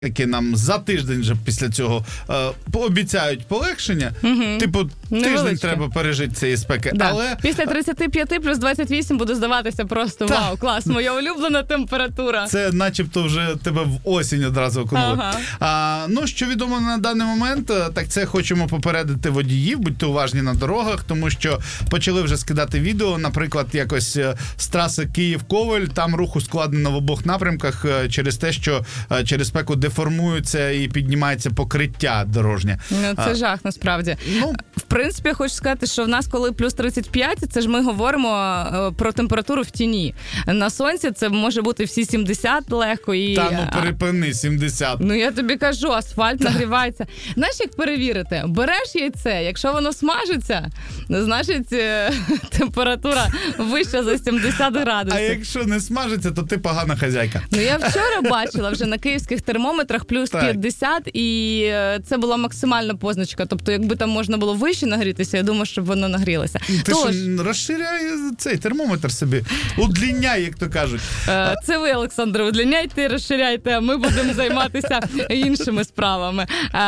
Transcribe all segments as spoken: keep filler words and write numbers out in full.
які нам за тиждень вже після цього е, пообіцяють полегшення. Угу. Типу, тиждень невеличке. Треба пережити цієї спеки. Да. Але... Після тридцяти п'яти плюс двадцять вісім буде здаватися просто Та. вау, клас, моя улюблена температура. Це начебто вже тебе в осінь одразу окунули. Ага. А, ну, що відомо на даний момент, так це хочемо попередити водіїв, будьте уважні на дорогах, тому що почали вже скидати відео, наприклад, якось з траси Київ-Ковель, там рух ускладнено в обох напрямках через те, що через спеку деформується і піднімається покриття дорожнє. Ну, це а, жах, насправді. Ну, в принципі, я хочу сказати, що в нас, коли плюс тридцять п'ять, це ж ми говоримо про температуру в тіні. На сонці це може бути всі сімдесят легко. І... Та ну перепини, сімдесят. Ну я тобі кажу, асфальт нагрівається. Знаєш, як перевірити? Береш яйце, якщо воно смажиться, значить температура вища за сімдесят градусів. А якщо не смажиться, то ти погана хазяйка. Ну я вчора бачила вже на київських термометрах плюс так. п'ятдесят, і це була максимальна позначка. Тобто, якби там можна було вище нагрітися, я думаю, щоб воно нагрілося. Ти Тож... що, розширяй цей термометр собі, удліняй, як то кажуть. Це ви, Олександр, удліняйте, розширяйте, а ми будемо займатися іншими справами.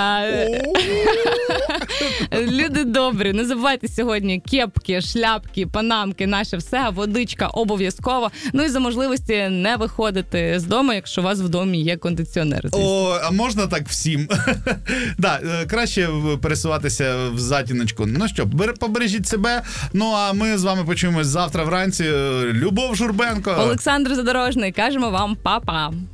Люди добрі, не забувайте сьогодні кепки, шляпки, панамки, наше все, водичка обов'язково. Ну і за можливості не виходити з дому, якщо у вас в домі є кондиціонер. О, а можна так всім? Да, краще пересуватися в затіночку. Ну що, побережіть себе. Ну а ми з вами почуємось завтра вранці. Любов Журбенко. Олександр Задорожний. Кажемо вам па-па.